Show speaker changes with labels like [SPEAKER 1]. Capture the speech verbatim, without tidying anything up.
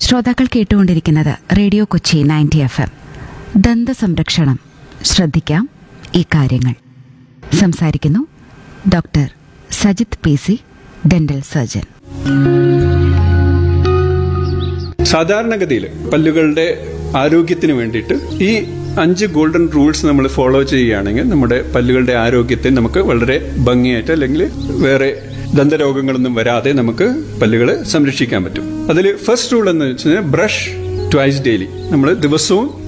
[SPEAKER 1] ശ്രോതാക്കൾ കേട്ടുകൊണ്ടിരിക്കുന്നത് radio Kochi ninety F M. ദന്ത സംരക്ഷണം ശ്രദ്ധിക്കാം ഈ കാര്യങ്ങൾ. സംസാരിക്കുന്നു doctor Sajith P C, dental surgeon.
[SPEAKER 2] സാധാരണഗതിയിൽ പല്ലുകളുടെ ആരോഗ്യത്തിന് വേണ്ടിയിട്ട് ഈ അഞ്ച് ഗോൾഡൻ റൂൾസ് നമ്മൾ ഫോളോ ചെയ്യുകയാണെങ്കിൽ നമ്മുടെ പല്ലുകളുടെ ആരോഗ്യത്തെ നമുക്ക് വളരെ ഭംഗിയായിട്ട് അല്ലെങ്കിൽ വേറെ ദന്തരോഗങ്ങളൊന്നും വരാതെ നമുക്ക് പല്ലുകളെ സംരക്ഷിക്കാൻ പറ്റും. അതിൽ ഫസ്റ്റ് റൂൾ എന്ന് വെച്ചാൽ ബ്രഷ് ട്വൈസ് ഡെയിലി. നമ്മൾ ദിവസവും